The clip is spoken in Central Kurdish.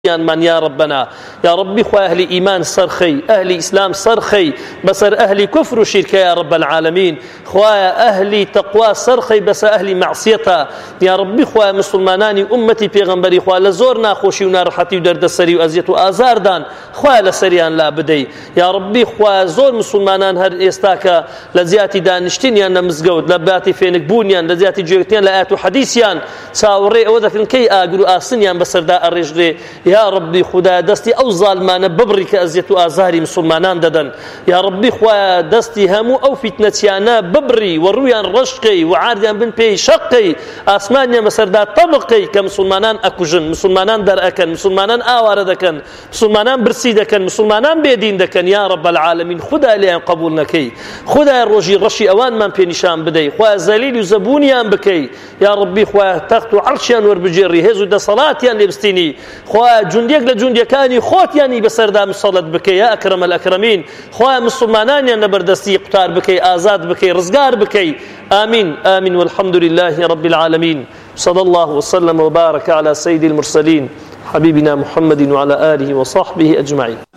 من يا ربنا يا ربي خو أهل إيمان سرخي أهل إسلام سرخي بسر أهل كفر وشرك يا رب العالمين خو أهل تقوى سرخي بس أهل معصية يا ربي خو مسلمانان أمتي پیغمبري خو لزورنا خوشي ونارحتي ودرد السري وأزيت وآزار دان خو لسريان لا بدي يا ربي خو زور مسلمانان هر استاكا لزياتي دانشتينيان مزقود لباتي فينك بونيان لزياتي جوكتين لآيات وحديثيان ساوري أوذا في الكي آقلوا آسنيان بسر دا الرجل يا ربي خدا دستي أو ظالمان ببري كأزيت وآزاري مسلمانان ددن يا ربي خدا دستي همو أو فتنتيانا ببري ورويان رشقي وعارديان بن بي شقي آسمانيا مسردا طبقي كمسلمانان أكوجن مسلمانان در أكن مسلمانان آوار دكن مسلمانان برسي دكن مسلمانان بيدين دكن يا رب العالمين خدا ليان قبول نكي خدا الرجي رشي أوان من بي نشان بدي خدا زليل وزبونيان بكي يا ربي خدا تخت عرشيان وربجيري هزو دا صلاتيان لبستيني خدا جنديك لجنديكاني خوتياني بسردا مصلت بكي يا أكرم الأكرمين خدا مسلمانان نبردستي قطار بكي آزاد بكي رزقار بكي آمين آمين والحمد لله رب العالمين صلى الله وسلم وبارك على سيد المرسلين حبيبنا محمد وعلى آله وصحبه أجمعين.